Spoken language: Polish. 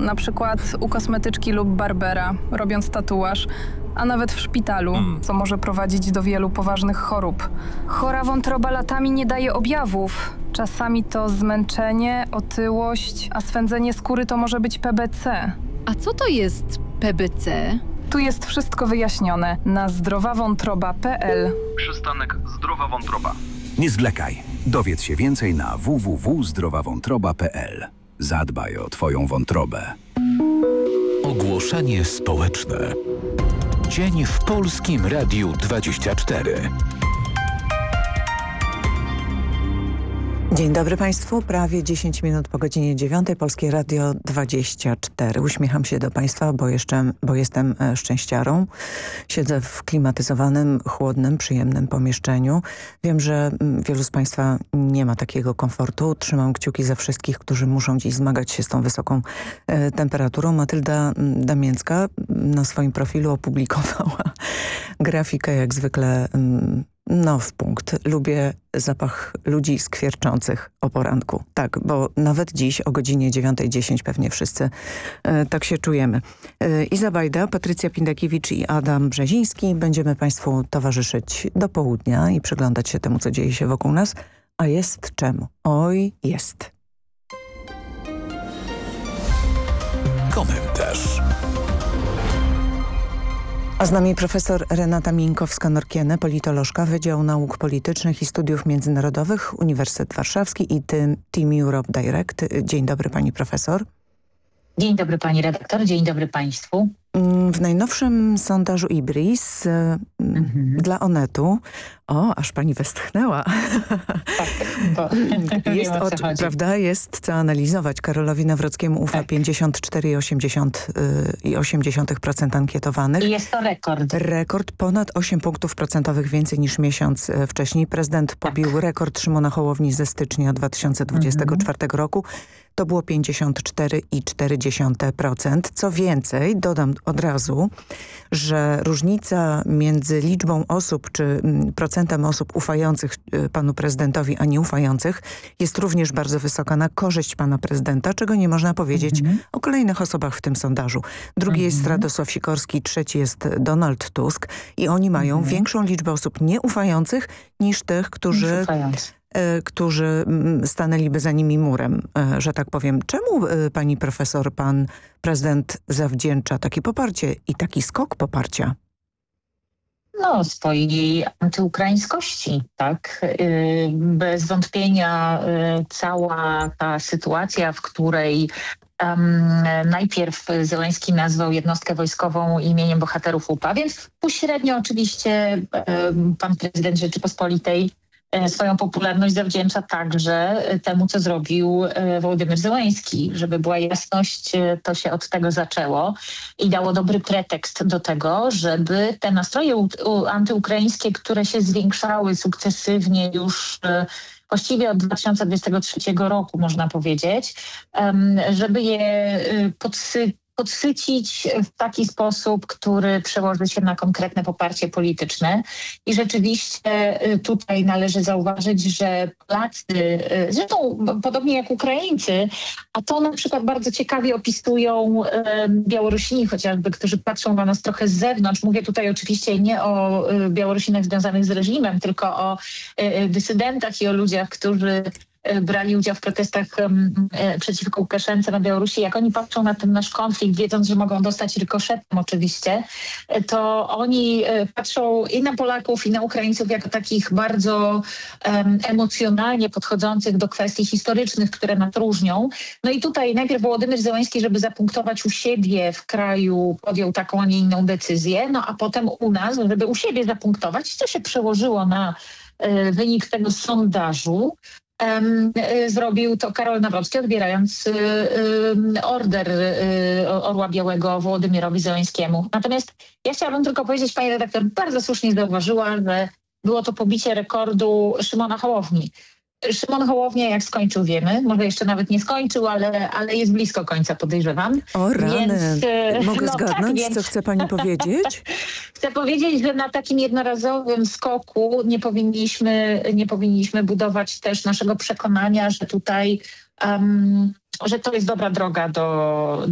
na przykład u kosmetyczki lub barbera, robiąc tatuaż, a nawet w szpitalu, co może prowadzić do wielu poważnych chorób. Chora wątroba latami nie daje objawów. Czasami to zmęczenie, otyłość, a swędzenie skóry to może być PBC. A co to jest PBC? Tu jest wszystko wyjaśnione na zdrowawątroba.pl. Przystanek Zdrowa Wątroba. Nie zwlekaj. Dowiedz się więcej na www.zdrowawątroba.pl. Zadbaj o Twoją wątrobę. Ogłoszenie społeczne. Dzień w Polskim Radiu 24. Dzień dobry Państwu. Prawie 10 minut po godzinie 9. Polskie Radio 24. Uśmiecham się do Państwa, bo jestem szczęściarą. Siedzę w klimatyzowanym, chłodnym, przyjemnym pomieszczeniu. Wiem, że wielu z Państwa nie ma takiego komfortu. Trzymam kciuki za wszystkich, którzy muszą dziś zmagać się z tą wysoką temperaturą. Matylda Damięcka na swoim profilu opublikowała grafikę jak zwykle w punkt. Lubię zapach ludzi skwierczących o poranku. Tak, bo nawet dziś o godzinie 9:10 pewnie wszyscy tak się czujemy. Iza Bajda, Patrycja Pindakiewicz i Adam Brzeziński. Będziemy Państwu towarzyszyć do południa i przyglądać się temu, co dzieje się wokół nas. A jest czemu? Oj, jest. Komentarz. A z nami profesor Renata Mińkowska-Norkiene, politolożka, Wydział Nauk Politycznych i Studiów Międzynarodowych, Uniwersytet Warszawski i Team Europe Direct. Dzień dobry pani profesor. Dzień dobry pani redaktor, dzień dobry państwu. W najnowszym sondażu IBRIS dla Onetu, aż pani westchnęła. Tak, bo jest prawda, jest co analizować. Karolowi Nawrockiemu ufa 54,8% ankietowanych. I jest to rekord. Rekord, ponad 8 punktów procentowych więcej niż miesiąc wcześniej. Prezydent pobił rekord Szymona Hołowni ze stycznia 2024 roku. To było 54,4%. Co więcej, dodam od razu, że różnica między liczbą osób, czy procentem osób ufających panu prezydentowi, a nieufających jest również bardzo wysoka na korzyść pana prezydenta, czego nie można powiedzieć o kolejnych osobach w tym sondażu. Drugi jest Radosław Sikorski, trzeci jest Donald Tusk i oni mają większą liczbę osób nieufających niż tych, którzy stanęliby za nimi murem, że tak powiem. Czemu pani profesor, pan prezydent zawdzięcza takie poparcie i taki skok poparcia? Swojej antyukraińskości, tak. Bez wątpienia cała ta sytuacja, w której najpierw Zełenski nazwał jednostkę wojskową imieniem bohaterów UPA, więc pośrednio oczywiście pan prezydent Rzeczypospolitej swoją popularność zawdzięcza także temu, co zrobił Wołodymyr Zełenski. Żeby była jasność, to się od tego zaczęło i dało dobry pretekst do tego, żeby te nastroje antyukraińskie, które się zwiększały sukcesywnie już właściwie od 2023 roku, można powiedzieć, żeby je podsycić w taki sposób, który przełoży się na konkretne poparcie polityczne. I rzeczywiście tutaj należy zauważyć, że Polacy, zresztą podobnie jak Ukraińcy, a to na przykład bardzo ciekawie opisują Białorusini chociażby, którzy patrzą na nas trochę z zewnątrz. Mówię tutaj oczywiście nie o Białorusinach związanych z reżimem, tylko o dysydentach i o ludziach, którzy brali udział w protestach przeciwko Łukaszence na Białorusi. Jak oni patrzą na ten nasz konflikt, wiedząc, że mogą dostać rykoszetem oczywiście, to oni patrzą i na Polaków, i na Ukraińców jako takich bardzo emocjonalnie podchodzących do kwestii historycznych, które nas różnią. No i tutaj najpierw Wołodymyr Zełenski, żeby zapunktować u siebie w kraju, podjął taką, a nie inną decyzję, a potem u nas, żeby u siebie zapunktować, co się przełożyło na wynik tego sondażu. Zrobił to Karol Nawrocki, odbierając order Orła Białego Wołodymyrowi Zełenskiemu. Natomiast ja chciałabym tylko powiedzieć, pani redaktor bardzo słusznie zauważyła, że było to pobicie rekordu Szymona Hołowni. Szymon Hołownia jak skończył wiemy, może jeszcze nawet nie skończył, ale jest blisko końca, podejrzewam. O rany, więc, mogę zgadnąć, co chce pani powiedzieć? Chcę powiedzieć, że na takim jednorazowym skoku nie powinniśmy budować też naszego przekonania, że tutaj, że to jest dobra droga do